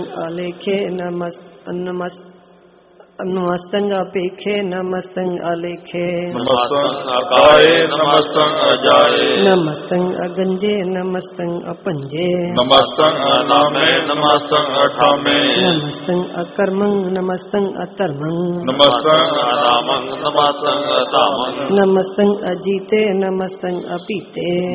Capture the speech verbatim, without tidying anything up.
आलेखे नमस् नमस् नमस्तंग अपेखे नमस्तंग आलेखे नमस्तंग अकाये नमस्तंग अजाये नमस्तंग अगंजे नमस्तंग अपंजे नमस्तंग अनामे नमस्तंग अठामे नमस्तंग अकर्मंग नमस्तंग अतर्मंग नमस्तंग अनामंग नमस्तंग अतामंग नमस्तंग अजीते नमस्तंग अपीते